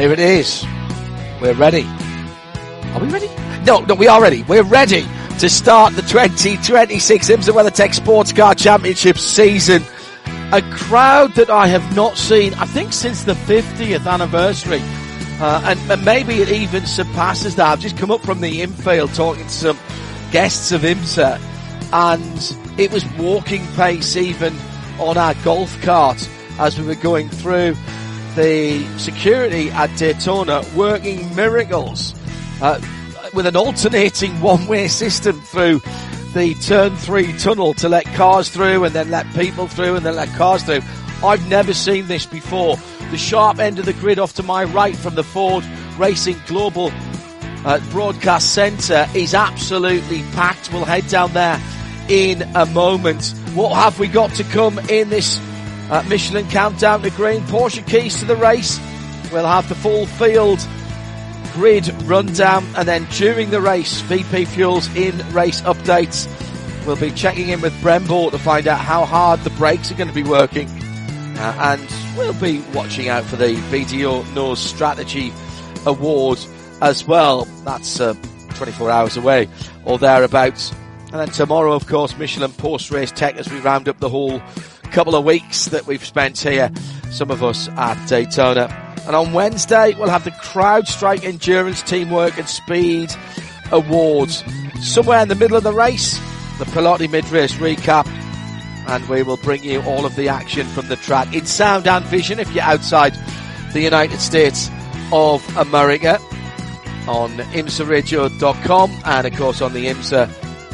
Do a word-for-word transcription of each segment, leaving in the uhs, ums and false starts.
Here it is. We're ready. Are we ready? No, no, we are ready. We're ready to start the twenty twenty-six IMSA WeatherTech Sports Car Championship season. A crowd that I have not seen, I think, since the fiftieth anniversary. Uh, and, and maybe it even surpasses that. I've just come up from the infield talking to some guests of IMSA, and it was walking pace even on our golf cart as we were going through. The security at Daytona working miracles uh, with an alternating one-way system through the turn three tunnel to let cars through and then let people through and then let cars through. I've never seen this before. The sharp end of the grid off to my right from the Ford Racing Global uh, Broadcast Centre is absolutely packed. We'll head down there in a moment. What have we got to come in this uh, Michelin Countdown to Green? Porsche keys to the race. We'll have the full field grid rundown, and then during the race, V P Fuels in race updates. We'll be checking in with Brembo to find out how hard the brakes are going to be working, uh, and we'll be watching out for the B D O Knows Strategy Award as well. That's uh, twenty-four hours away or thereabouts. And then tomorrow, of course, Michelin post-race tech as we round up the whole couple of weeks that we've spent here, some of us at Daytona. And on Wednesday, we'll have the CrowdStrike Endurance Teamwork and Speed Awards. Somewhere in the middle of the race, the Piloti mid-race recap, and we will bring you all of the action from the track in sound and vision if you're outside the United States of America on imsa radio dot com and, of course, on the IMSA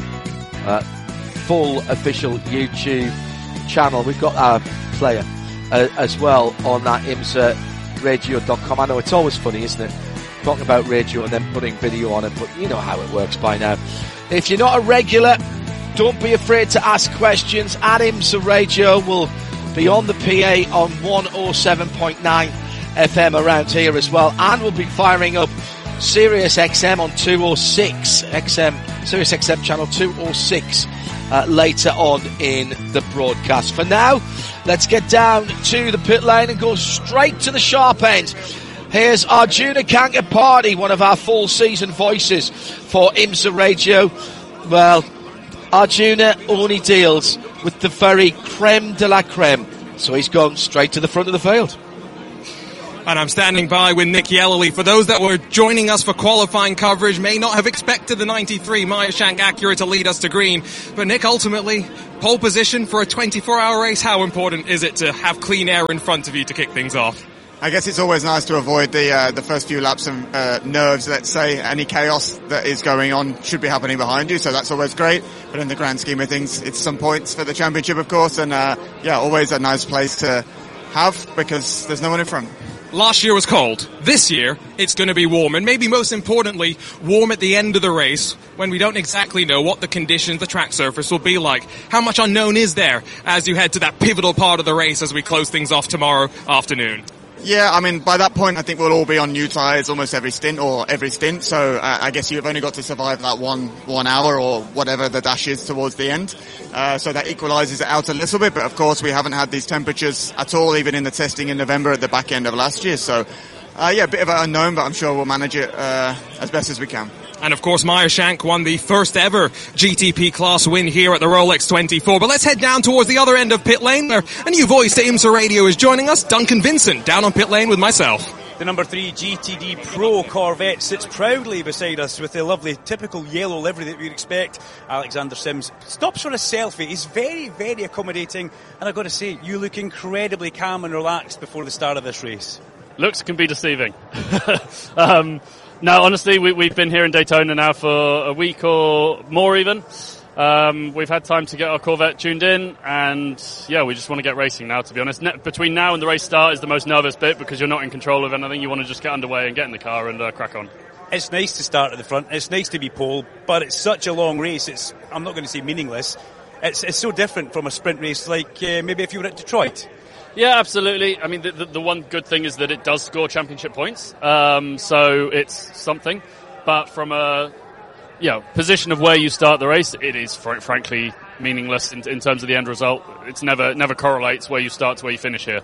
uh, full official YouTube channel. We've got our player uh, as well on that imsa radio dot com. I know it's always funny, isn't it? Talking about radio and then putting video on it, but you know how it works by now. If you're not a regular, don't be afraid to ask questions. At IMSA Radio, we'll be on the P A on one oh seven point nine F M around here as well, and we'll be firing up Sirius X M on two oh six X M, Sirius X M channel two oh six uh, later on in the broadcast. For now, let's get down to the pit lane and go straight to the sharp end. Here's Arjuna Kankapati, one of our full season voices for IMSA Radio. Well, Arjuna only deals with the very creme de la creme, so he's gone straight to the front of the field. And I'm standing by with Nick Yellerly. For those that were joining us for qualifying coverage, may not have expected the ninety-three Meyer Shank Acura to lead us to green. But Nick, ultimately, pole position for a twenty-four hour race, how important is it to have clean air in front of you to kick things off? I guess it's always nice to avoid the uh, the first few laps of uh, nerves, let's say. Any chaos that is going on should be happening behind you, so that's always great. But in the grand scheme of things, it's some points for the championship, of course, and uh, yeah, always a nice place to have because there's no one in front. Last year was cold. This year, it's going to be warm, and maybe most importantly, warm at the end of the race when we don't exactly know what the conditions, the track surface will be like. How much unknown is there as you head to that pivotal part of the race as we close things off tomorrow afternoon? Yeah, I mean, by that point, I think we'll all be on new tyres almost every stint or every stint. So uh, I guess you've only got to survive that one one hour or whatever the dash is towards the end. Uh, so that equalises it out a little bit. But of course, we haven't had these temperatures at all, even in the testing in November at the back end of last year. So uh, yeah, a bit of an unknown, but I'm sure we'll manage it uh, as best as we can. And of course, Meyer Shank won the first ever G T P class win here at the Rolex twenty-four. But let's head down towards the other end of pit lane, where a new voice to IMSA Radio is joining us, Duncan Vincent, down on pit lane with myself. The number three G T D Pro Corvette sits proudly beside us with the lovely typical yellow livery that we'd expect. Alexander Sims stops for a selfie. He's very, very accommodating. And I've got to say, you look incredibly calm and relaxed before the start of this race. Looks can be deceiving. um... No, honestly, we, we've been here in Daytona now for a week or more even. Um, we've had time to get our Corvette tuned in, and yeah, we just want to get racing now, to be honest. Ne- between now and the race start is the most nervous bit because you're not in control of anything. You want to just get underway and get in the car and uh, crack on. It's nice to start at the front. It's nice to be pole, but it's such a long race. It's I'm not going to say meaningless. It's it's so different from a sprint race like uh, maybe if you were at Detroit. Yeah, absolutely. I mean, the, the, the one good thing is that it does score championship points, um, so it's something. But from a yeah position of where you start the race, it is fr- frankly meaningless in, in terms of the end result. It's never never correlates where you start to where you finish here,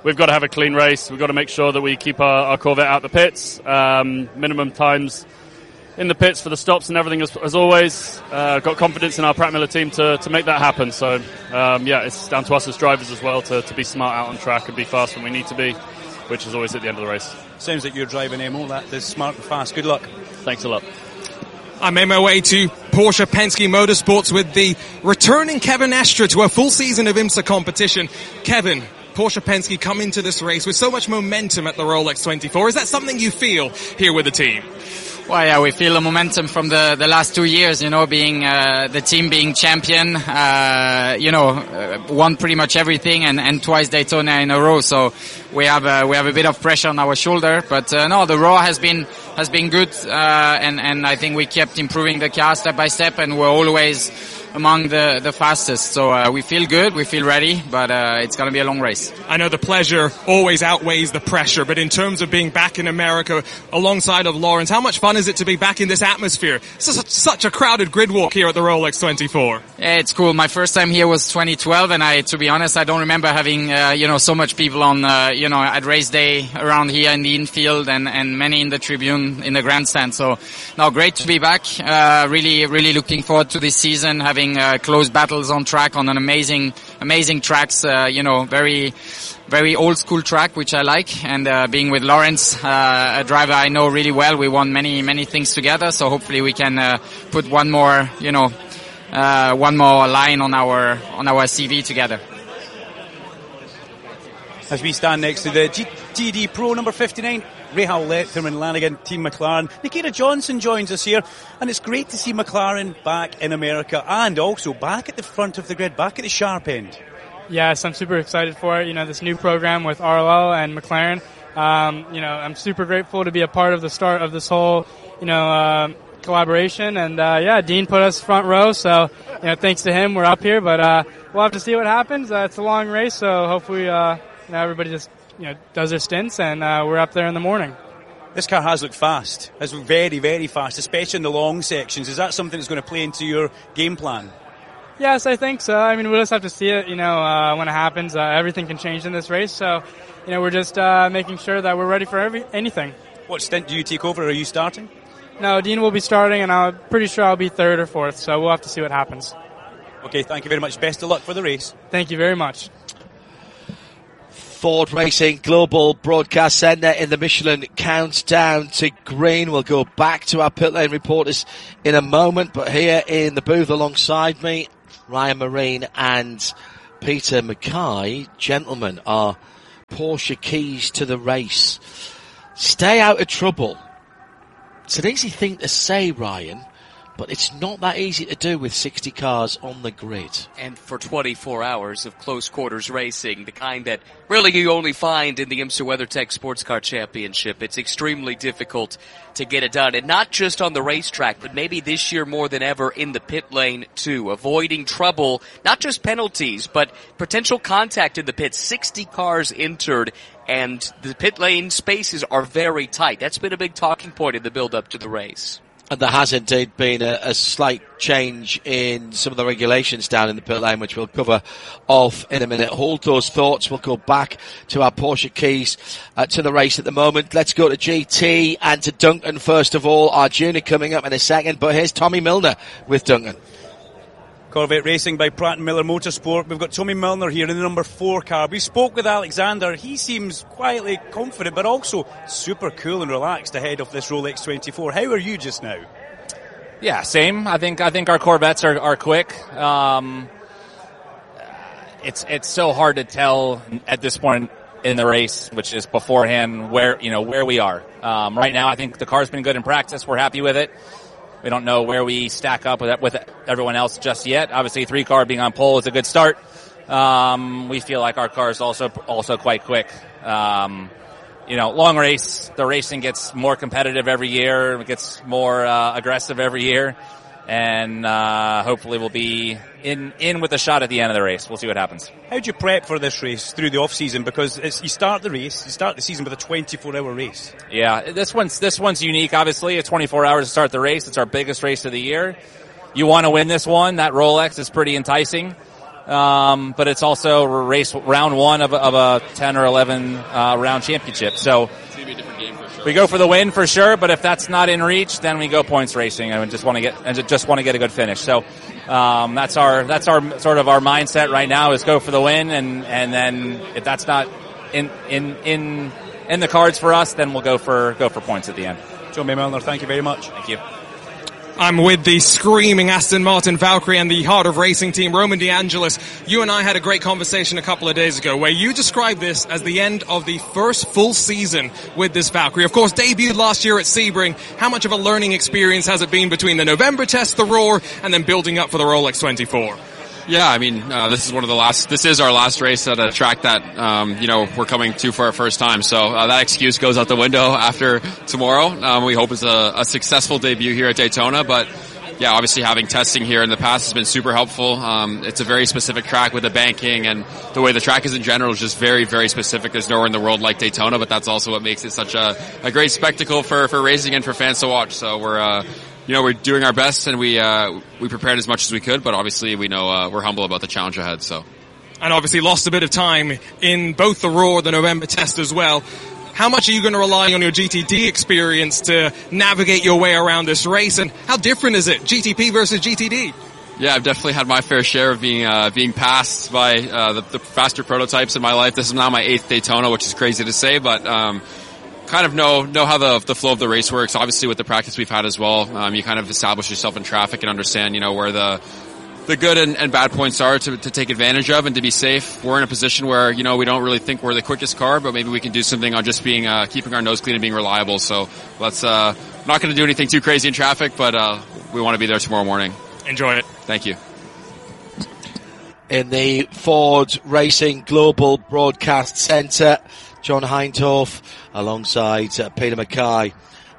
we've got to have a clean race. We've got to make sure that we keep our, our Corvette out the pits, um, minimum times in the pits for the stops and everything as, as always. Uh, got confidence in our Pratt Miller team to, to make that happen. So, um, yeah, it's down to us as drivers as well to, to be smart out on track and be fast when we need to be, which is always at the end of the race. Sounds like you're driving M O. That is smart and fast. Good luck. Thanks a lot. I made my way to Porsche Penske Motorsports with the returning Kevin Estre to a full season of IMSA competition. Kevin, Porsche Penske come into this race with so much momentum at the Rolex twenty-four. Is that something you feel here with the team? Well, yeah, we feel the momentum from the, the last two years, you know, being, uh, the team being champion, uh, you know, uh, won pretty much everything and, and twice Daytona in a row. So we have, uh, we have a bit of pressure on our shoulder, but, uh, no, the raw has been, has been good, uh, and, and I think we kept improving the car step by step and we're always among the, the fastest. So, uh, we feel good, we feel ready, but, uh, it's gonna be a long race. I know the pleasure always outweighs the pressure, but in terms of being back in America alongside of Lawrence, how much fun is it to be back in this atmosphere? It's such, such a crowded grid walk here at the Rolex twenty-four. Yeah, it's cool. My first time here was twenty twelve, and I, to be honest, I don't remember having, uh, you know, so much people on, uh, you know, at race day around here in the infield and, and many in the tribune, in the grandstand. So, no, great to be back. Uh, really, really looking forward to this season, having, uh, close battles on track on an amazing, amazing tracks, uh, you know, very, very old school track, which I like, and uh, being with Lawrence, uh, a driver I know really well. We won many, many things together, so hopefully we can uh, put one more, you know, uh, one more line on our on our C V together. As we stand next to the G T D Pro number fifty-nine, Rahal Letterman Lanigan, Team McLaren. Nikita Johnson joins us here, and it's great to see McLaren back in America and also back at the front of the grid, back at the sharp end. Yes, I'm super excited for it. You know, this new program with R L L and McLaren. Um, you know, I'm super grateful to be a part of the start of this whole, you know, uh, collaboration. And, uh, yeah, Dean put us front row. So, you know, thanks to him, we're up here. But, uh, we'll have to see what happens. Uh, it's a long race. So hopefully, uh, you know, everybody just, you know, does their stints and, uh, we're up there in the morning. This car has looked fast. Has looked very, very fast, especially in the long sections. Is that something that's going to play into your game plan? Yes, I think so. I mean, we'll just have to see it, you know, uh, when it happens. Uh, everything can change in this race. So, you know, we're just uh, making sure that we're ready for every anything. What stint do you take over? Are you starting? No, Dean will be starting, and I'm pretty sure I'll be third or fourth. So we'll have to see what happens. Okay, thank you very much. Best of luck for the race. Thank you very much. Ford Racing Global Broadcast Centre in the Michelin countdown to green. We'll go back to our pit lane reporters in a moment, but here in the booth alongside me, Ryan Marine and Peter Mackay. Gentlemen, are Porsche keys to the race. Stay out of trouble. It's an easy thing to say, Ryan, but it's not that easy to do with sixty cars on the grid. And for twenty-four hours of close quarters racing, the kind that really you only find in the IMSA WeatherTech Sports Car Championship. It's extremely difficult to get it done. And not just on the racetrack, but maybe this year more than ever in the pit lane too. Avoiding trouble, not just penalties, but potential contact in the pit. sixty cars entered, and the pit lane spaces are very tight. That's been a big talking point in the build-up to the race. And there has indeed been a, a slight change in some of the regulations down in the pit lane, which we'll cover off in a minute. Hold those thoughts. We'll go back to our Porsche keys uh, to the race at the moment. Let's go to G T and to Duncan first of all. Our junior coming up in a second, but here's Tommy Milner with Duncan. Corvette Racing by Pratt and Miller Motorsport. We've got Tommy Milner here in the number four car. We spoke with Alexander. He seems quietly confident, but also super cool and relaxed ahead of this Rolex twenty-four. How are you just now? Yeah, same. I think I think our Corvettes are, are quick. Um, it's it's so hard to tell at this point in the race, which is beforehand, where you know where we are. Um, right now, I think the car's been good in practice. We're happy with it. We don't know where we stack up with with everyone else just yet. Obviously, three car being on pole is a good start. Um, we feel like our car is also also quite quick. Um, you know, long race, the racing gets more competitive every year. It gets more uh, aggressive every year, and uh, hopefully we'll be in in with a shot at the end of the race. We'll see what happens. How do you prep for this race through the off season? Because it's, you start the race, you start the season with a twenty-four hour race. Yeah, this one's this one's unique. Obviously, it's twenty-four hours to start the race. It's our biggest race of the year. You want to win this one. That Rolex is pretty enticing. Um, but it's also race round one of a, of a ten or eleven uh, round championship. So It's going to be a different game for sure. we go for the win for sure. But if that's not in reach, then we go points racing and just want to get and just want to get a good finish. So um, that's our that's our sort of our mindset right now is go for the win, and and then if that's not in in in in the cards for us, then we'll go for go for points at the end. John Milner, thank you very much. Thank you. I'm with the screaming Aston Martin Valkyrie and the Heart of Racing team, Roman DeAngelis. You and I had a great conversation a couple of days ago where you described this as the end of the first full season with this Valkyrie. Of course, debuted last year at Sebring. How much of a learning experience has it been between the November test, the Roar, and then building up for the Rolex twenty-four? Yeah, I mean, uh, this is one of the last, this is our last race at a track that, um, you know, we're coming to for our first time. So, uh, that excuse goes out the window after tomorrow. Um, we hope it's a, a successful debut here at Daytona, but yeah, obviously having testing here in the past has been super helpful. Um, it's a very specific track with the banking, and the way the track is in general is just very, very specific. There's nowhere in the world like Daytona, but that's also what makes it such a, a great spectacle for, for racing and for fans to watch. So we're, uh, you know, we're doing our best, and we uh, we prepared as much as we could, but obviously we know uh, we're humble about the challenge ahead. So, and obviously lost a bit of time in both the Roar, the November test as well. How much are you going to rely on your G T D experience to navigate your way around this race, and how different is it, G T P versus G T D? Yeah, I've definitely had my fair share of being uh, being passed by uh, the, the faster prototypes in my life. This is now my eighth Daytona, which is crazy to say, but. Um, kind of know know how the the flow of the race works. Obviously, with the practice we've had as well, um, you kind of establish yourself in traffic and understand, you know, where the the good and, and bad points are to to take advantage of and to be safe. We're in a position where, you know, we don't really think we're the quickest car, but maybe we can do something on just being uh, keeping our nose clean and being reliable. So let's uh, not going to do anything too crazy in traffic, but uh, we want to be there tomorrow morning. Enjoy it. Thank you. In the Ford Racing Global Broadcast Centre, John Hindhaugh alongside uh, Peter Mackay,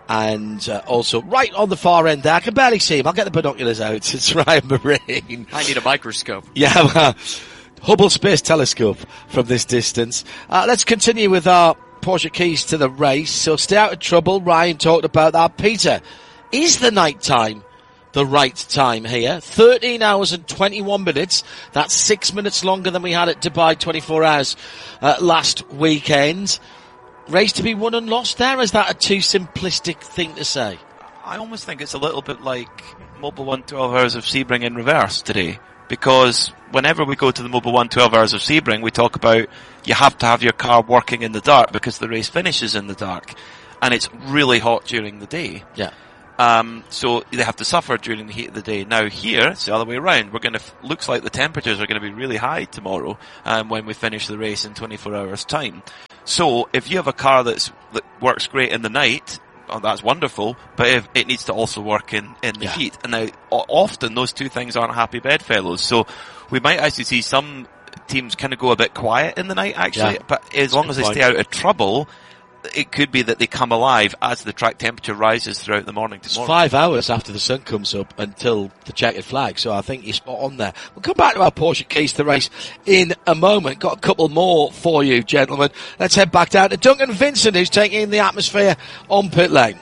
and uh, also right on the far end there, I can barely see him, I'll get the binoculars out, it's Ryan Marine. I need a microscope. Yeah, well, Hubble Space Telescope from this distance. Uh, let's continue with our Porsche keys to the race. So stay out of trouble, Ryan talked about that. Peter, is the night time the right time here? thirteen hours and twenty-one minutes. That's six minutes longer than we had at Dubai twenty-four hours uh, last weekend. Race to be won and lost there? Is that a too simplistic thing to say? I almost think it's a little bit like Mobil one twelve hours of Sebring in reverse today. Because whenever we go to the Mobil one twelve hours of Sebring, we talk about you have to have your car working in the dark because the race finishes in the dark. And it's really hot during the day. Yeah. Um, so they have to suffer during the heat of the day. Now here, it's the other way around. We're going to, looks like the temperatures are going to be really high tomorrow, um, when we finish the race in twenty-four hours time. So if you have a car that's, that works great in the night, oh, that's wonderful, but if it needs to also work in, in the yeah. heat. And now, often those two things aren't happy bedfellows. So we might actually see some teams kind of go a bit quiet in the night, actually, yeah. but as long as they stay out of trouble, it could be that they come alive as the track temperature rises throughout the morning tomorrow. It's five hours after the sun comes up until the checkered flag, so I think you're spot on there. We'll come back to our Porsche keys to the race in a moment. Got a couple more for you, gentlemen. Let's head back down to Duncan Vincent, who's taking in the atmosphere on pit lane.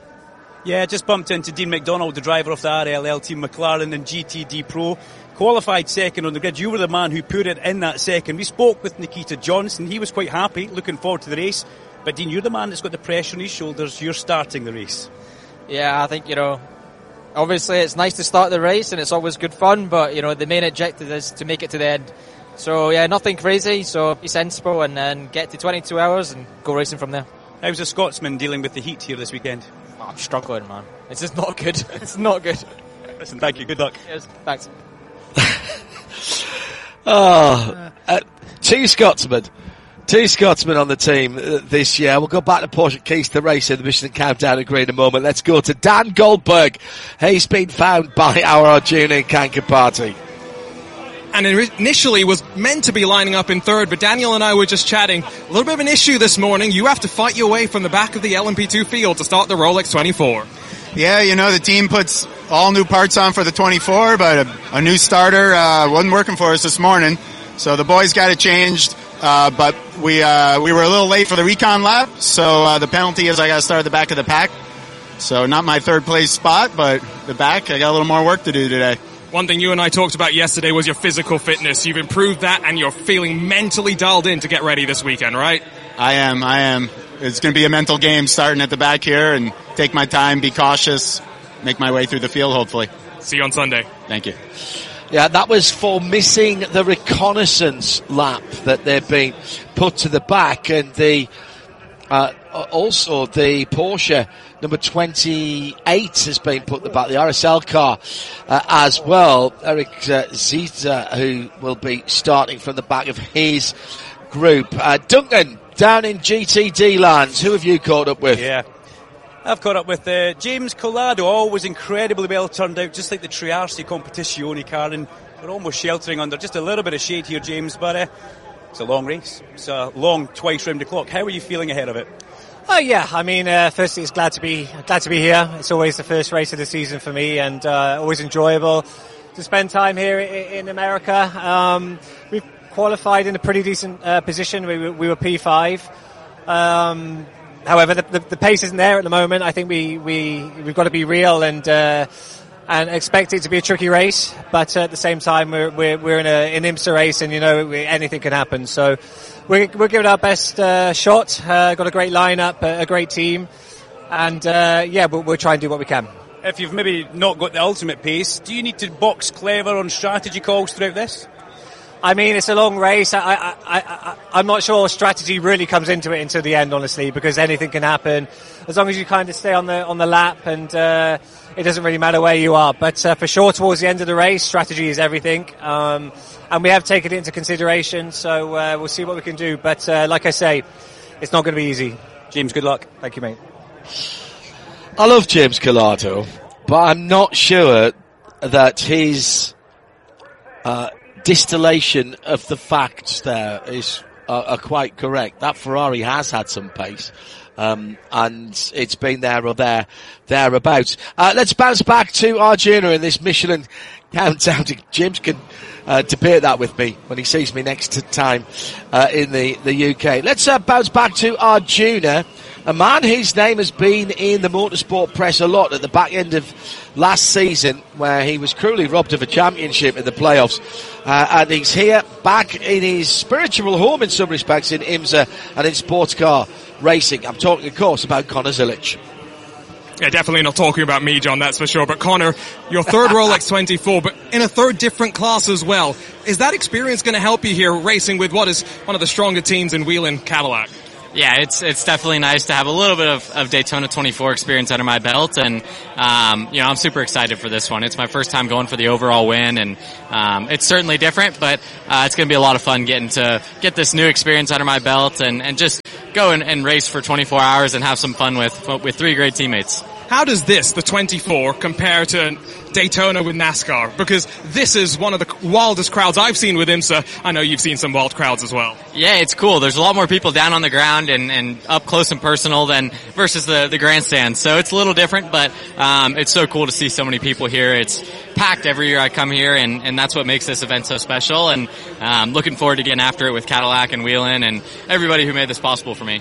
Yeah, just bumped into Dean McDonald, the driver of the R L L team McLaren and G T D Pro. Qualified second on the grid. You were the man who put it in that second. We spoke with Nikita Johnson. He was quite happy, looking forward to the race. But Dean, you're the man that's got the pressure on his shoulders. You're starting the race. Yeah, I think, you know, obviously it's nice to start the race and it's always good fun, but, you know, the main objective is to make it to the end. So, yeah, nothing crazy, so be sensible and then get to twenty-two hours and go racing from there. How's a Scotsman dealing with the heat here this weekend? Oh, I'm struggling, man. It's just not good. It's not good. Listen, thank you. Good luck. Cheers. Thanks. oh, uh, two Scotsmen. Two Scotsmen on the team uh, this year. We'll go back to Porsche keys to the race in the Michelin Countdown agree in a moment. Let's go to Dan Goldberg. He's been found by our Arjuna Kanka party. And initially was meant to be lining up in third, but Daniel and I were just chatting. A little bit of an issue this morning. You have to fight your way from the back of the L M P two field to start the Rolex twenty-four. Yeah, you know, the team puts all new parts on for the twenty-four, but a, a new starter uh, wasn't working for us this morning. So the boys got it changed. Uh, but we, uh, we were a little late for the recon lap, so, uh, the penalty is I gotta start at the back of the pack. So not my third place spot, but the back, I got a little more work to do today. One thing you and I talked about yesterday was your physical fitness. You've improved that and you're feeling mentally dialed in to get ready this weekend, right? I am, I am. It's going to be a mental game starting at the back here, and take my time, be cautious, make my way through the field, hopefully. See you on Sunday. Thank you. Yeah, that was for missing the reconnaissance lap that they've been put to the back, and the uh, also the Porsche number twenty-eight has been put to the back, the R S L car uh, as well. Eric uh, Zita, who will be starting from the back of his group. Uh, Duncan, down in G T D lands, who have you caught up with? Yeah. I've caught up with uh, James Collado, always incredibly well turned out, just like the Triarsi Competizione car, and we're almost sheltering under just a little bit of shade here, James, but uh, it's a long race. It's a long twice round the clock. How are you feeling ahead of it? Oh yeah, I mean, uh, firstly, it's glad to be glad to be here. It's always the first race of the season for me, and uh, always enjoyable to spend time here in, in America. Um, we've qualified in a pretty decent uh, position. We, we were P five. Um, However, the, the, the pace isn't there at the moment. I think we, we, we've got to be real and, uh, and expect it to be a tricky race. But uh, at the same time, we're, we're, we're in a, an IMSA race, and, you know, we, anything can happen. So we're, we're giving our best, uh, shot. Uh, got a great lineup, a, a great team. And, uh, yeah, we'll, we'll try and do what we can. If you've maybe not got the ultimate pace, do you need to box clever on strategy calls throughout this? I mean, it's a long race. I, I, I, I, I'm not sure strategy really comes into it until the end, honestly, because anything can happen. As long as you kind of stay on the on the lap, and uh, it doesn't really matter where you are. But uh, for sure, towards the end of the race, strategy is everything. Um, and we have taken it into consideration, so uh, we'll see what we can do. But uh, like I say, it's not going to be easy. James, good luck. Thank you, mate. I love James Collado, but I'm not sure that his uh, distillation of the facts there is uh, are quite correct. That Ferrari has had some pace, um, and it's been there or there, thereabouts. Uh, let's bounce back to Arjuna in this Michelin countdown. James can uh, debate that with me when he sees me next to time uh, in the, the U K. Let's uh, bounce back to Arjuna, a man whose name has been in the motorsport press a lot at the back end of last season, where he was cruelly robbed of a championship in the playoffs. Uh, and he's here back in his spiritual home in some respects in IMSA and in sports car racing. I'm talking, of course, about Connor Zilic. Yeah, definitely not talking about me, John, that's for sure. But Connor, your third Rolex twenty-four, but in a third different class as well. Is that experience going to help you here racing with what is one of the stronger teams in Whelen Cadillac? Yeah, it's it's definitely nice to have a little bit of, of Daytona twenty-four experience under my belt, and um, you know, I'm super excited for this one. It's my first time going for the overall win, and um, it's certainly different, but uh, it's going to be a lot of fun getting to get this new experience under my belt, and, and just go and, and race for twenty-four hours and have some fun with with three great teammates. How does this, the twenty-four, compare to Daytona with NASCAR? Because this is one of the wildest crowds I've seen with IMSA. I know you've seen some wild crowds as well. Yeah, it's cool. There's a lot more people down on the ground and, and up close and personal than versus the, the grandstand. So it's a little different, but um, it's so cool to see so many people here. It's packed every year I come here, and, and that's what makes this event so special. And um, looking forward to getting after it with Cadillac and Whelen and everybody who made this possible for me.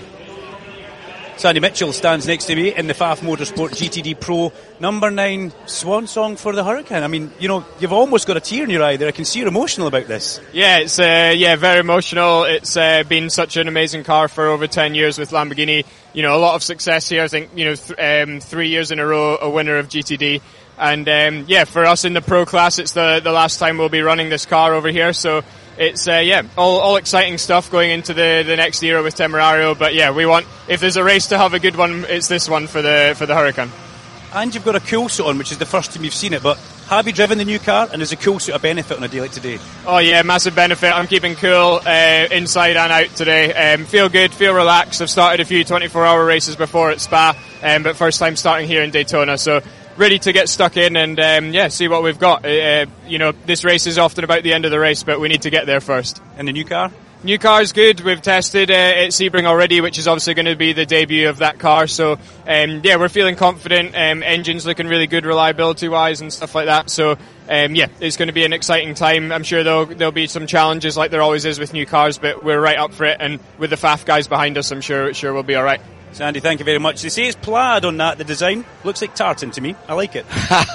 Sandy Mitchell stands next to me in the F A F Motorsport G T D Pro number nine swan song for the Huracan. I mean, you know, you've almost got a tear in your eye there. I can see you're emotional about this. Yeah, it's uh, yeah very emotional. It's uh, been such an amazing car for over ten years with Lamborghini. You know, a lot of success here. I think, you know, th- um, three years in a row a winner of G T D. And um, yeah, for us in the pro class, it's the the last time we'll be running this car over here. So it's uh, yeah, all all exciting stuff going into the, the next era with Temerario. But yeah, we want, if there's a race to have a good one, it's this one for the for the Huracan. And you've got a cool suit on, which is the first time you've seen it. But have you driven the new car? And is a cool suit a benefit on a day like today? Oh yeah, massive benefit. I'm keeping cool uh, inside and out today. Um, feel good, feel relaxed. I've started a few twenty-four hour races before at Spa, um, but first time starting here in Daytona. So ready to get stuck in and um, yeah, see what we've got. Uh, you know, this race is often about the end of the race, but we need to get there first. And the new car? New car's good. We've tested uh, at Sebring already, which is obviously going to be the debut of that car. So um, yeah, we're feeling confident. Um, engine's looking really good reliability-wise and stuff like that. So um, yeah, it's going to be an exciting time. I'm sure there'll, there'll be some challenges like there always is with new cars, but we're right up for it. And with the F A F guys behind us, I'm sure sure we'll be all right. Sandy, thank you very much. They say it's plaid on that, the design. Looks like tartan to me. I like it.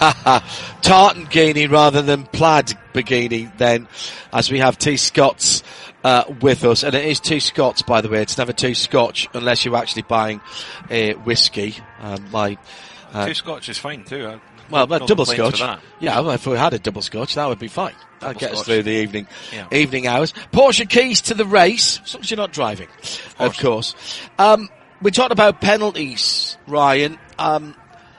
Tartan Guinea rather than plaid bikini then, as we have two Scots uh, with us. And it is two Scots, by the way. It's never two Scotch unless you're actually buying a whiskey. Um, my, uh, two Scotch is fine too. I, well, no, no, double no Scotch. That. Yeah, well, if we had a double Scotch, that would be fine. That'd get us through the evening yeah. evening hours. Porsche keys to the race, as long as you're not driving, of course. Of course. Um, we talked about penalties, Ryan. Um,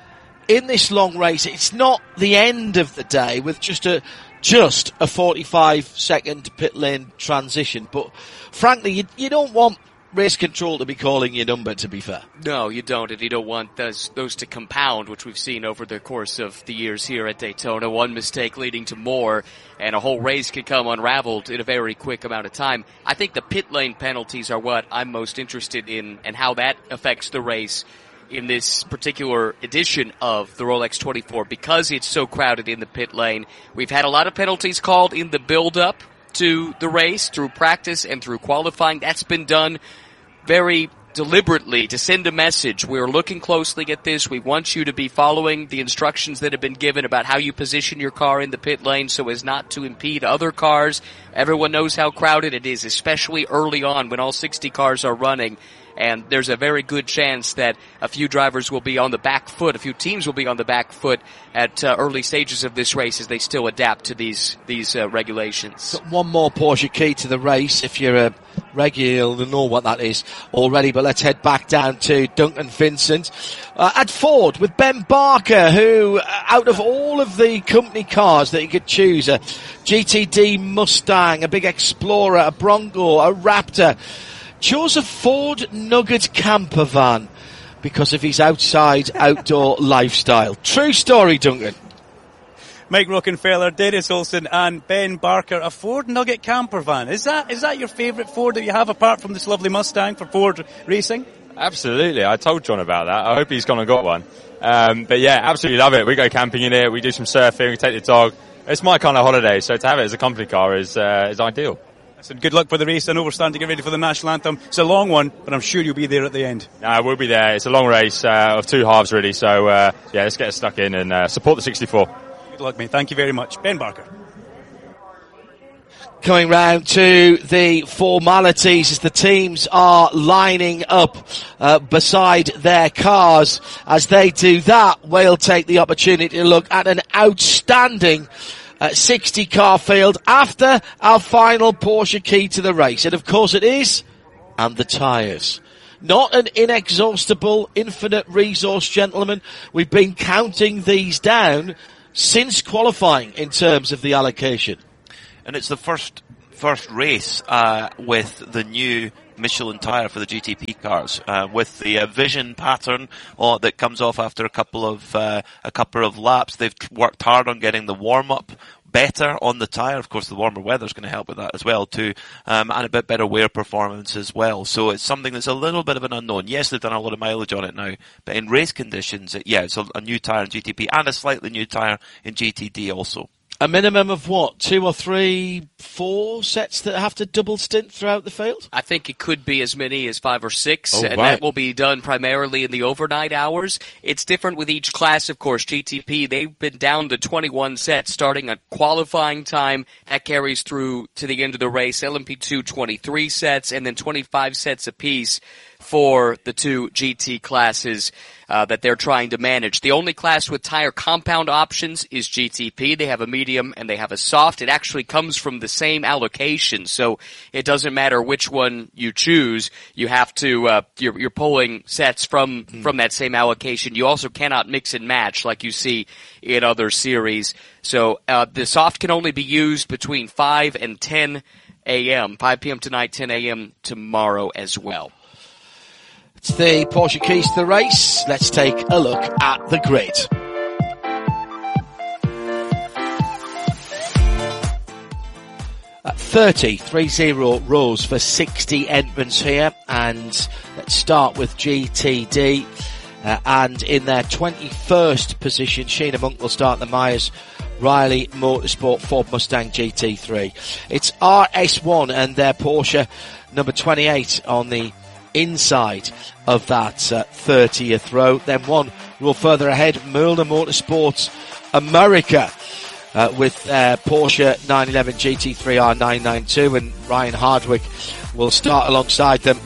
in this long race, it's not the end of the day with just a just a forty-five second pit lane transition. But frankly, you, you don't want race control to be calling your number, to be fair. No, you don't, and you don't want those, those to compound, which we've seen over the course of the years here at Daytona. One mistake leading to more, and a whole race can come unraveled in a very quick amount of time. I think the pit lane penalties are what I'm most interested in, and how that affects the race in this particular edition of the Rolex twenty-four, because it's so crowded in the pit lane. We've had a lot of penalties called in the build-up to the race, through practice and through qualifying. That's been done very deliberately to send a message. We're looking closely at this. We want you to be following the instructions that have been given about how you position your car in the pit lane so as not to impede other cars. Everyone knows how crowded it is, especially early on when all sixty cars are running. And there's a very good chance that a few drivers will be on the back foot, a few teams will be on the back foot at uh, early stages of this race as they still adapt to these these uh, regulations. Got one more Porsche key to the race. If you're a regular, you'll know what that is already, but let's head back down to Duncan Vincent. Uh, at Ford with Ben Barker, who, uh, out of all of the company cars that you could choose, a G T D Mustang, a big Explorer, a Bronco, a Raptor, chose a Ford Nugget camper van because of his outside outdoor lifestyle. True story, Duncan. Mike Rockenfeller, Dennis Olsen and Ben Barker, a Ford Nugget camper van. Is that is that your favourite Ford that you have apart from this lovely Mustang for Ford racing? Absolutely. I told John about that. I hope he's gone and got one. Um, but yeah, absolutely love it. We go camping in it. We do some surfing. We take the dog. It's my kind of holiday, so to have it as a company car is uh, is ideal. So good luck for the race. I know we're starting to get ready for the national anthem. It's a long one, but I'm sure you'll be there at the end. Uh, we'll be there. It's a long race uh, of two halves, really. So, uh, yeah, let's get us stuck in and uh, support the sixty-four. Good luck, mate. Thank you very much. Ben Barker. Coming round to the formalities as the teams are lining up uh, beside their cars. As they do that, we'll take the opportunity to look at an outstanding Uh, sixty car field after our final Porsche key to the race. And of course it is, and the tyres. Not an inexhaustible, infinite resource, gentlemen. We've been counting these down since qualifying in terms of the allocation. And it's the first first race uh, with the new Michelin tyre for the G T P cars, uh, with the uh, vision pattern uh, that comes off after a couple of uh, a couple of laps. They've worked hard on getting the warm up better on the tyre. Of course, the warmer weather is going to help with that as well too, um, and a bit better wear performance as well. So it's something that's a little bit of an unknown. Yes, they've done a lot of mileage on it now, but in race conditions, it, yeah, it's a, a new tyre in G T P and a slightly new tyre in G T D also. A minimum of what? Two or three, four sets that have to double stint throughout the field? I think it could be as many as five or six, oh, and right. that will be done primarily in the overnight hours. It's different with each class, of course. G T P, they've been down to twenty-one sets starting at qualifying time. That carries through to the end of the race. L M P two, twenty-three sets, and then twenty-five sets apiece for the two G T classes uh, that they're trying to manage. The only class with tire compound options is G T P. They have a medium and they have a soft. It actually comes from the same allocation, so it doesn't matter which one you choose. You have to, uh, you're, you're pulling sets from, mm. from that same allocation. You also cannot mix and match like you see in other series. So uh, the soft can only be used between five and ten a.m., five p.m. tonight, ten a.m. tomorrow as well. It's the Porsche keys to the race. Let's take a look at the grid. At thirty, three zero rows for sixty entrants here, and let's start with G T D. Uh, and in their twenty-first position, Sheena Monk will start the Myers Riley Motorsport Ford Mustang G T three. It's R S one and their Porsche number twenty-eight on the inside of that uh, thirtieth row. Then one row further ahead, Mühlner Motorsports America uh, with uh, Porsche nine eleven G T three R nine ninety-two, and Ryan Hardwick will start alongside them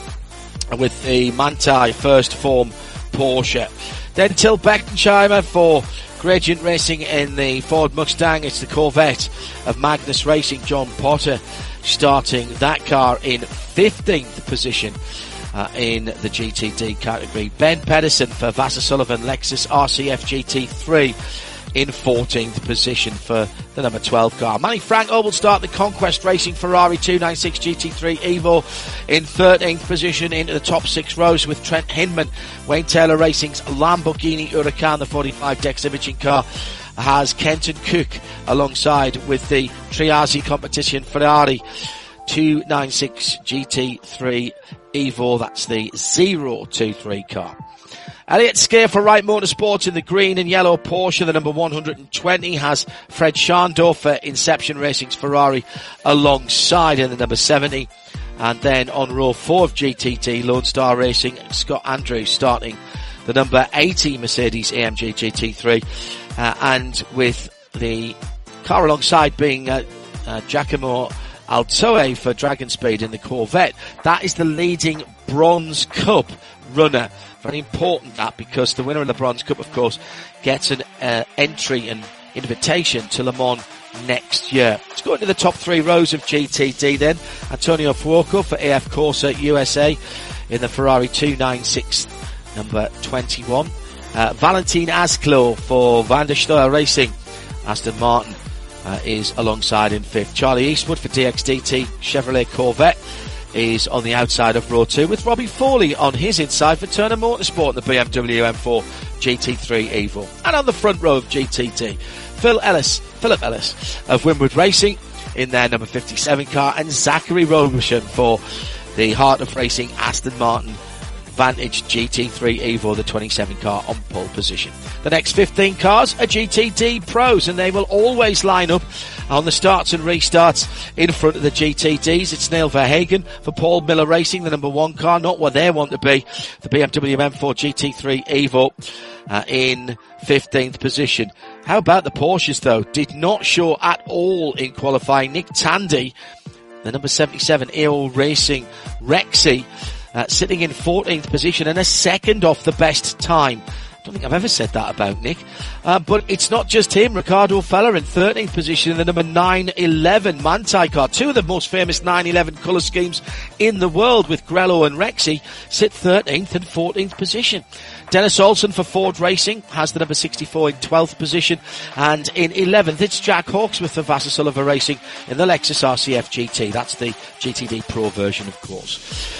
with the Manthey First Form Porsche. Then Till Beckensheimer for Gradient Racing in the Ford Mustang. It's the Corvette of Magnus Racing. John Potter starting that car in fifteenth position uh, in the G T D category. Ben Pedersen for Vasser Sullivan Lexus R C F G T three in fourteenth position for the number twelve car. Manny Franco will start the Conquest Racing Ferrari two ninety-six G T three Evo in thirteenth position into the top six rows with Trent Hinman. Wayne Taylor Racing's Lamborghini Huracan, the forty-five Dex Imaging car, has Kenton Cook alongside with the Triazi Competition Ferrari two ninety-six G T three Evo. That's the zero two three car. Elliott Skier for Wright Motorsports in the green and yellow Porsche. The number one hundred twenty has Fred Schandorf for Inception Racing's Ferrari alongside in the number seventy. And then on row four of G T T, Lone Star Racing, Scott Andrews starting the number eighty Mercedes A M G G T three. Uh, and with the car alongside being uh, uh, Giacomo Altoe for Dragon Speed in the Corvette. That is the leading Bronze Cup runner. Very important that, because the winner of the Bronze Cup, of course, gets an uh, entry and invitation to Le Mans next year. Let's go into the top three rows of G T D then. Antonio Fuoco for A F Corsa U S A in the Ferrari two ninety-six number twenty-one. Uh, Valentin Asclo for Van der Steyr Racing, Aston Martin, uh, is alongside in fifth. Charlie Eastwood for D X D T Chevrolet Corvette is on the outside of row two, with Robbie Foley on his inside for Turner Motorsport, the B M W M four G T three Evo. And on the front row of G T T, Phil Ellis, Philip Ellis of Winwood Racing in their number fifty-seven car, and Zachary Robertson for the Heart of Racing Aston Martin Vantage G T three Evo, the twenty-seven car, on pole position. The next fifteen cars are G T D Pros, and they will always line up on the starts and restarts in front of the G T Ds. It's Neil Verhagen for Paul Miller Racing, the number one car, not where they want to be. The B M W M four G T three Evo uh, in fifteenth position. How about the Porsches, though? Did not show at all in qualifying. Nick Tandy, the number seventy-seven A O Racing Rexy, Uh, sitting in fourteenth position and a second off the best time. I don't think I've ever said that about Nick. Uh, but it's not just him. Ricardo Feller in thirteenth position in the number nine eleven Manthey car. Two of the most famous nine eleven colour schemes in the world, with Grello and Rexy, sit thirteenth and fourteenth position. Dennis Olsen for Ford Racing has the number sixty-four in twelfth position, and in eleventh it's Jack Hawksworth for Vasser Sullivan Racing in the Lexus R C F G T. That's the G T D Pro version, of course.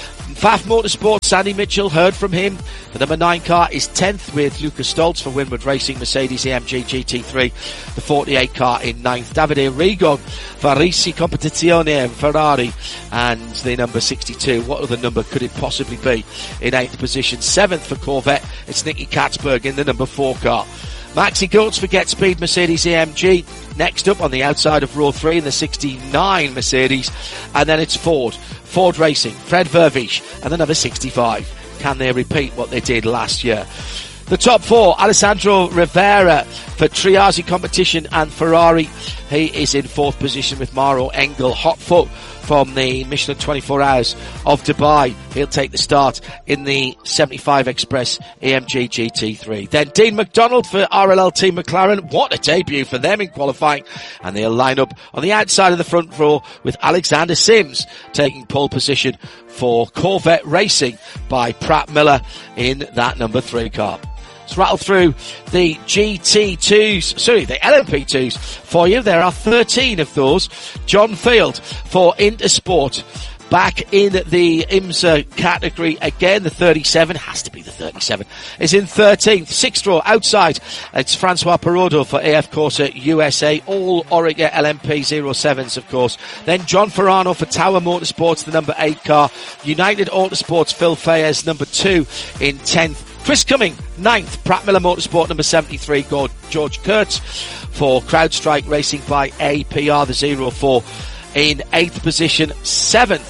F A F Motorsports, Sandy Mitchell, heard from him. The number nine car is tenth with Lucas Stoltz for Winwood Racing, Mercedes A M G G T three. The forty-eight car in ninth. Davide Rigon for Risi Competizione Ferrari, and the number sixty-two. What other number could it possibly be? In eighth position. seventh for Corvette, it's Nicky Katzberg in the number four car. Maxi Goetz for Get Speed Mercedes A M G. Next up on the outside of row three in the sixty-nine Mercedes. And then it's Ford. Ford Racing, Fred Vervish, and the number sixty-five. Can they repeat what they did last year? The top four, Alessandro Rivera for Triazi Competition and Ferrari. He is in fourth position with Maro Engel. Hotfoot from the Michelin twenty-four Hours of Dubai. He'll take the start in the seventy-five Express A M G G T three. Then Dean McDonald for R L L Team McLaren. What a debut for them in qualifying. And they'll line up on the outside of the front row with Alexander Sims taking pole position for Corvette Racing by Pratt Miller in that number three car. Let's rattle through the G T twos, sorry, the L M P twos for you. There are thirteen of those. John Field for Intersport, back in the IMSA category again. The thirty-seven, has to be the thirty-seven, is in thirteenth. Sixth row outside, it's Francois Perrodo for A F Corsa U S A, all Orica L M P oh sevens, of course. Then John Ferrano for Tower Motorsports, the number eight car. United Autosports, Phil Fayez, number two in tenth. Chris Cumming, ninth. Pratt Miller Motorsport, number seventy-three, George Kurtz for CrowdStrike Racing by A P R, the zero four in eighth position. Seventh,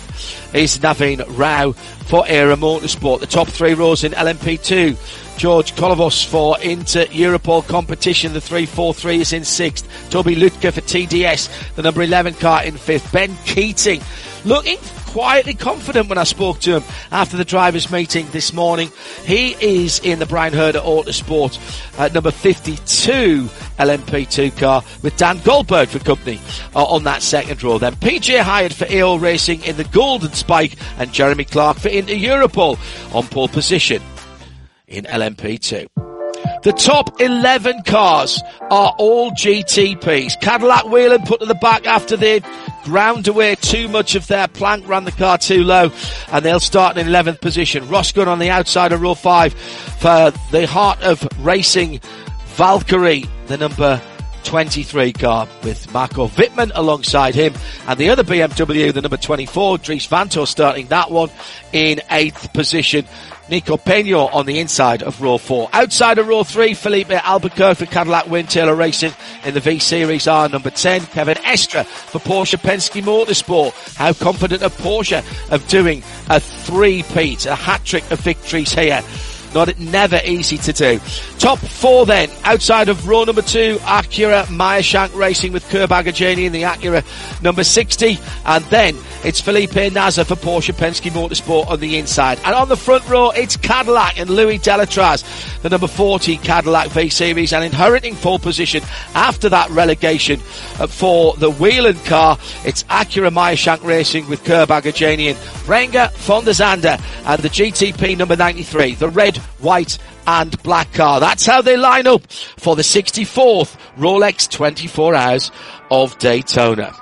is Naveen Rao for Era Motorsport. The top three rows in L M P two. George Kolovos for Inter Europol competition. The three four three is in sixth. Toby Lutke for T D S, the number eleven car, in fifth. Ben Keating looking quietly confident when I spoke to him after the drivers' meeting this morning. He is in the Brian Herder Autosport uh, number fifty-two L M P two car with Dan Goldberg for company uh, on that second row. Then P J Hyatt for A O Racing in the Golden Spike, and Jeremy Clark for Inter Europol on pole position in L M P two. The top eleven cars are all G T Ps. Cadillac Whelen put to the back after they ground away too much of their plank, ran the car too low, and they'll start in eleventh position. Ross Gunn on the outside of row five for the Heart of Racing Valkyrie, the number twenty-three car, with Marco Wittmann alongside him, and the other B M W, the number twenty-four, Dries Vanthoor, starting that one in eighth position. Nico Peño on the inside of row four. Outside of row three, Felipe Albuquerque for Cadillac Wind Taylor Racing in the V Series R number ten. Kevin Estre for Porsche Penske Motorsport. How confident are Porsche of doing a three-peat, a hat-trick of victories here? Not never easy to do. Top four then, outside of row number two, Acura Meyershank Racing with Kerb Agajani in the Acura number sixty, and then it's Felipe Nasr for Porsche Penske Motorsport on the inside. And on the front row, it's Cadillac and Louis Delatraz, the number forty Cadillac V Series, and inheriting pole position after that relegation for the Whelen car, it's Acura Meyershank Racing with Kerb Agajani and Renger von der Zande, and the G T P number ninety-three, the red, white and black car. That's how they line up for the sixty-fourth Rolex twenty-four Hours of Daytona.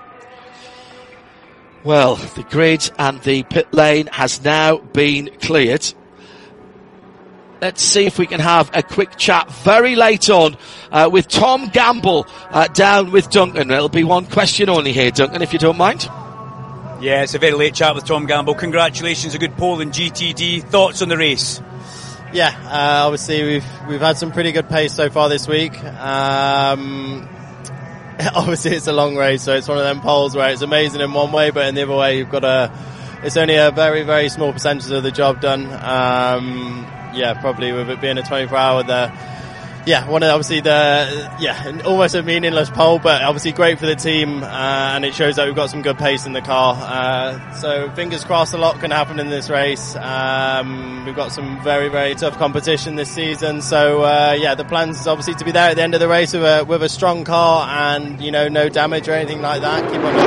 Well, the grid and the pit lane has now been cleared. Let's see if we can have a quick chat very late on uh, with Tom Gamble uh, down with Duncan. It'll be one question only here, Duncan, if you don't mind. Yeah, it's a very late chat with Tom Gamble. Congratulations, a good pole in G T D. Thoughts on the race? Yeah, uh, obviously we've we've had some pretty good pace so far this week. Um, obviously it's a long race, so it's one of them poles where it's amazing in one way, but in the other way you've got a, it's only a very, very small percentage of the job done. Um, yeah, probably with it being a twenty-four hour there. Yeah, one of the, obviously the, yeah, almost a meaningless pole, but obviously great for the team, uh, and it shows that we've got some good pace in the car. Uh, so fingers crossed a lot can happen in this race. Um, we've got some very, very tough competition this season. So, uh, yeah, the plan is obviously to be there at the end of the race with a, with a strong car and, you know, no damage or anything like that. Keep on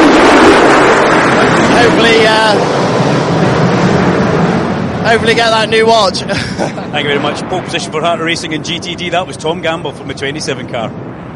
hopefully, uh, Hopefully get that new watch. Thank you very much. Pole position for Heart of Racing in G T D. That was Tom Gamble from the twenty-seven car.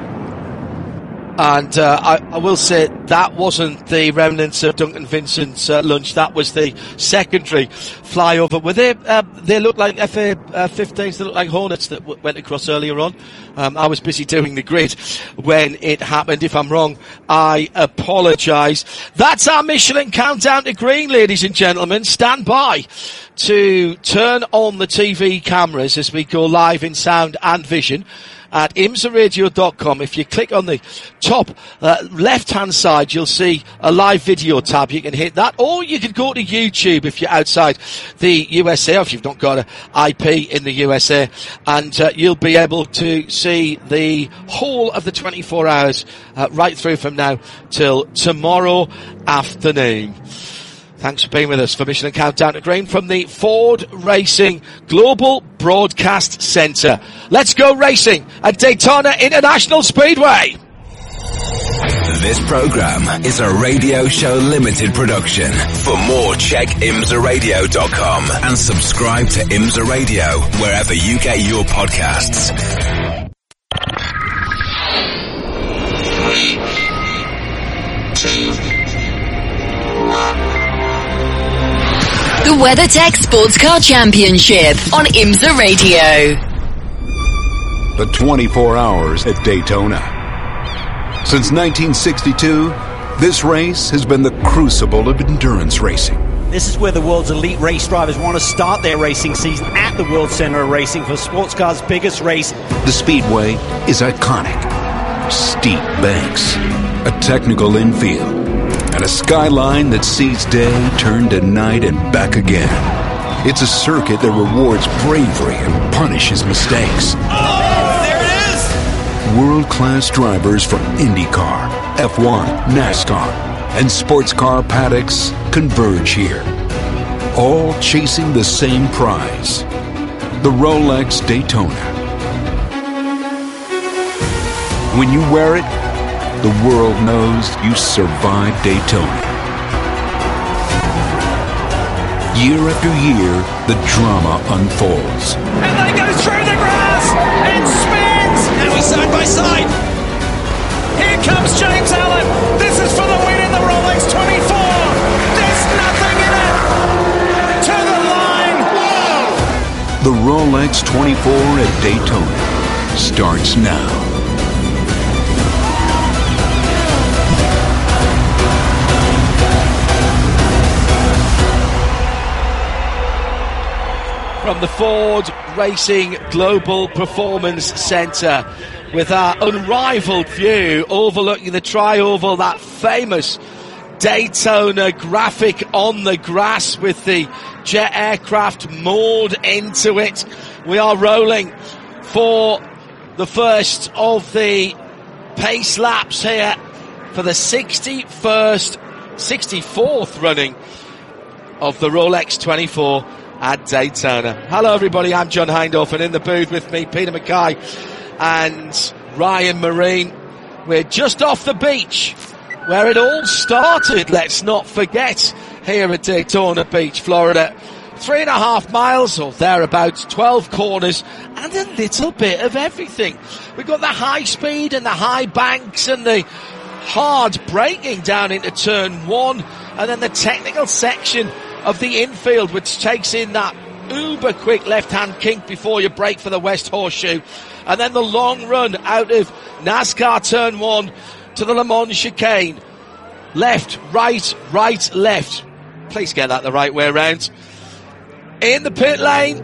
And uh, I, I will say that wasn't the remnants of Duncan Vincent's uh, lunch. That was the secondary flyover. Were they? Uh, they looked like F A fifteens. They looked like Hornets that w- went across earlier on. Um, I was busy doing the grid when it happened. If I'm wrong, I apologise. That's our Michelin countdown to green, ladies and gentlemen. Stand by to turn on the T V cameras as we go live in sound and vision at imsa radio dot com. If you click on the top uh, left-hand side, you'll see a live video tab. You can hit that, or you can go to YouTube if you're outside the U S A, or if you've not got an I P in the U S A, and uh, you'll be able to see the whole of the twenty-four hours uh, right through from now till tomorrow afternoon. Thanks for being with us for Michelin Countdown to Green from the Ford Racing Global Broadcast Centre. Let's go racing at Daytona International Speedway. This program is a Radio Show Limited production. For more, check imsa radio dot com and subscribe to IMSA Radio wherever you get your podcasts. The WeatherTech Sports Car Championship on IMSA Radio. The twenty-four hours at Daytona. Since nineteen sixty-two, this race has been the crucible of endurance racing. This is where the world's elite race drivers want to start their racing season, at the World Centre of Racing for sports cars' biggest race. The Speedway is iconic. Steep banks, a technical infield, and a skyline that sees day turn to night and back again. It's a circuit that rewards bravery and punishes mistakes. Oh, there it is! World-class drivers from IndyCar, F one, NASCAR, and sports car paddocks converge here, all chasing the same prize, the Rolex Daytona. When you wear it, the world knows you survived Daytona. Year after year, the drama unfolds. And they go through the grass! It spins! Now we're side by side. Here comes James Allen. This is for the win in the Rolex twenty-four. There's nothing in it. To the line. Whoa! The Rolex twenty-four at Daytona starts now. From the Ford Racing Global Performance Centre, with our unrivaled view overlooking the tri-oval, that famous Daytona graphic on the grass with the jet aircraft moored into it. We are rolling for the first of the pace laps here for the sixty-first, sixty-fourth running of the Rolex twenty-four at Daytona. Hello everybody, I'm John Hindhaugh, and in the booth with me, Peter Mackay and Ryan Marine. We're just off the beach where it all started, let's not forget, here at Daytona Beach, Florida. Three and a half miles or thereabouts, twelve corners, and a little bit of everything. We've got the high speed and the high banks and the hard braking down into turn one, and then the technical section of the infield, which takes in that uber quick left-hand kink before you brake for the West Horseshoe, and then the long run out of NASCAR turn one to the Le Mans chicane. Left, right, right, left. Please get that the right way around. In the pit lane,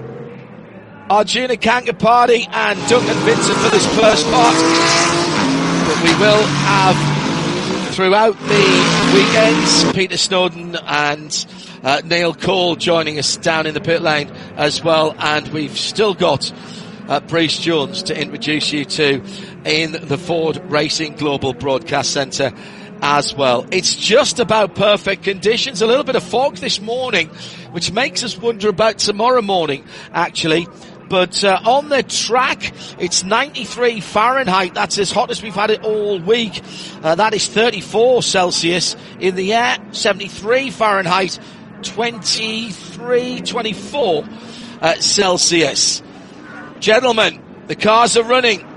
Arjuna Kankapati and Duncan Vincent for this first part, but we will have throughout the weekends Peter Snowden and Uh, Neil Cole joining us down in the pit lane as well, and we've still got uh, Bruce Jones to introduce you to in the Ford Racing Global Broadcast Centre as well. It's just about perfect conditions. A little bit of fog this morning, which makes us wonder about tomorrow morning, actually. But uh, on the track, it's ninety-three Fahrenheit. That's as hot as we've had it all week. Uh, that is thirty-four Celsius. In the air, seventy-three Fahrenheit. twenty-three, twenty-four uh, Celsius. Gentlemen, the cars are running.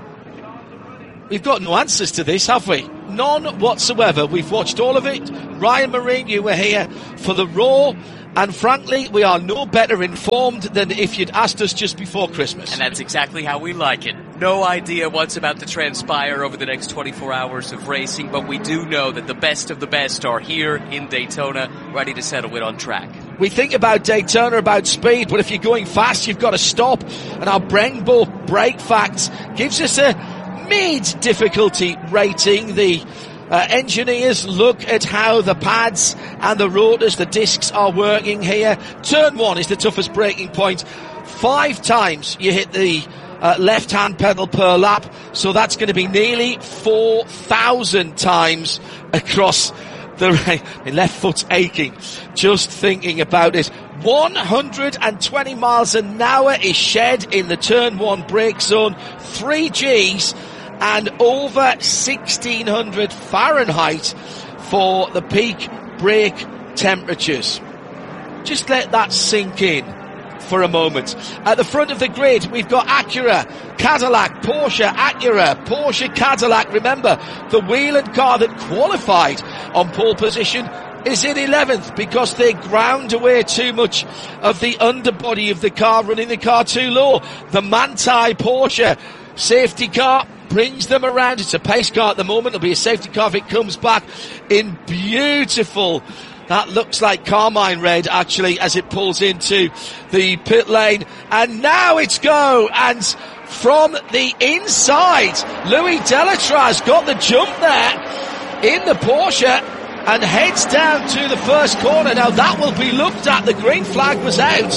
We've got no answers to this, have we? None whatsoever. We've watched all of it. Ryan Marine, you were here for the Raw, and frankly, we are no better informed than if you'd asked us just before Christmas. And that's exactly how we like it. No idea what's about to transpire over the next twenty-four hours of racing, but we do know that the best of the best are here in Daytona, ready to settle it on track. We think about Daytona, about speed, but if you're going fast, you've got to stop. And our Brembo brake facts gives us a mid-difficulty rating. The Uh, engineers look at how the pads and the rotors, the discs are working here. Turn one is the toughest braking point. Five times you hit the uh, left-hand pedal per lap, so that's going to be nearly four thousand times across the race. My left foot's aching just thinking about it. one hundred twenty miles an hour is shed in the turn one brake zone. Three G's. And over sixteen hundred Fahrenheit for the peak brake temperatures. Just let that sink in for a moment. At the front of the grid, we've got Acura, Cadillac, Porsche, Acura, Porsche, Cadillac. Remember, the Whelen car that qualified on pole position is in eleventh because they ground away too much of the underbody of the car, running the car too low. The Manthey Porsche safety car brings them around. It's a pace car at the moment. It'll be a safety car if it comes back in beautiful, that looks like carmine red actually, as it pulls into the pit lane. And now it's go, and from the inside, Louis Delatraz got the jump there in the Porsche. and heads down to the first corner. Now that will be looked at. The green flag was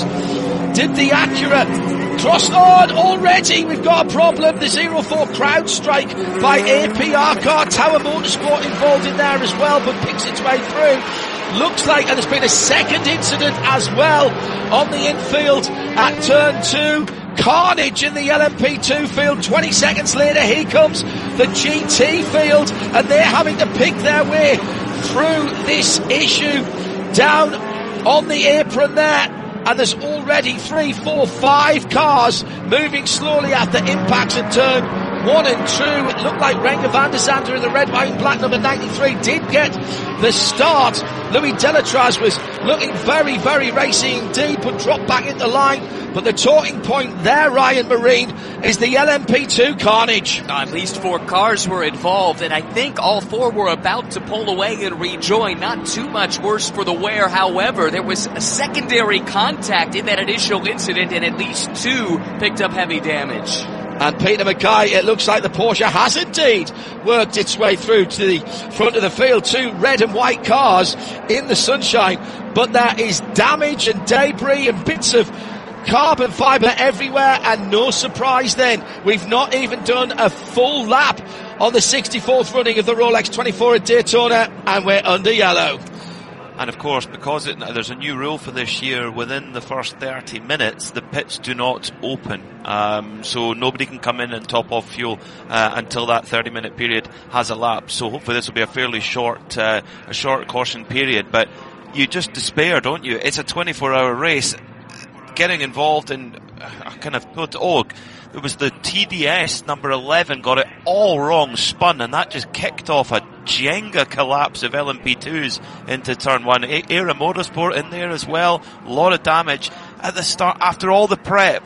out. Did the Acura cross on already? We've got a problem. The zero four crowd strike by A P R car. Tower Motorsport involved in there as well, but picks its way through. Looks like, and there's been a second incident as well on the infield at turn two. Carnage in the L M P two field. twenty seconds later, here comes the G T field, and they're having to pick their way through this issue down on the apron there. And there's already three, four, five cars moving slowly after impacts at turn one and two. It looked like Renger van der Zande in the red, white and black number ninety-three did get the start. Louis Delatraz was looking very, very racy indeed, but dropped back into line. But the talking point there, Ryan Marine, is the L M P two carnage. At least four cars were involved, and I think all four were about to pull away and rejoin. Not too much worse for the wear. However, there was a secondary contact in that initial incident, and at least two picked up heavy damage. And Peter Mackay, it looks like the Porsche has indeed worked its way through to the front of the field. Two red and white cars in the sunshine, but there is damage and debris and bits of carbon fibre everywhere, and no surprise then, we've not even done a full lap on the sixty-fourth running of the Rolex twenty-four at Daytona, and we're under yellow. And of course, because it, there's a new rule for this year, within the first thirty minutes, the pits do not open. Um, so nobody can come in and top off fuel uh, until that thirty minute period has elapsed. So hopefully this will be a fairly short, uh, a short caution period. But you just despair, don't you? It's a twenty-four hour race. Getting involved in uh, kind of, oh, it was the T D S number eleven got it all wrong, spun, and that just kicked off a Jenga collapse of L M P twos into turn one. A- Era Motorsport in there as well. A lot of damage at the start after all the prep.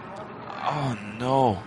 Oh no.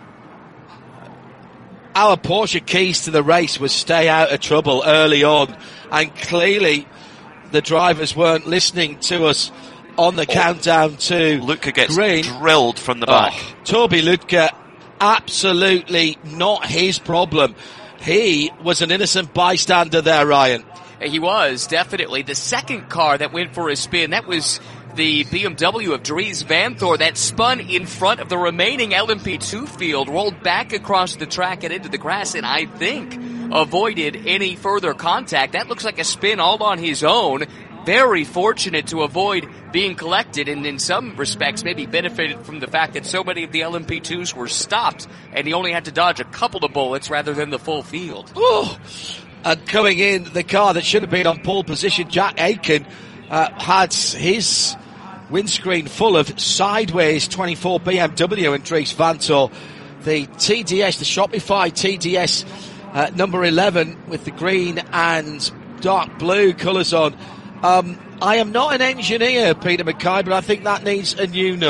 Our Porsche keys to the race was stay out of trouble early on, and clearly the drivers weren't listening to us on the oh. countdown to Luca gets green. Drilled from the back. Oh, Toby Lutka, absolutely not his problem. He was an innocent bystander there, Ryan. He was, definitely. The second car that went for a spin, that was the B M W of Dries Vanthoor that spun in front of the remaining L M P two field, rolled back across the track and into the grass, and I think avoided any further contact. That looks like a spin all on his own. Very fortunate to avoid being collected, and in some respects maybe benefited from the fact that so many of the L M P twos were stopped and he only had to dodge a couple of bullets rather than the full field. Oh. And coming in, the car that should have been on pole position, Jack Aitken, uh, had his windscreen full of sideways twenty-four B M W and Dries Vanthoor. The T D S, the Shopify T D S uh, number eleven with the green and dark blue colours on. Um, I am not an engineer, Peter Mackay, but I think that needs a new nose.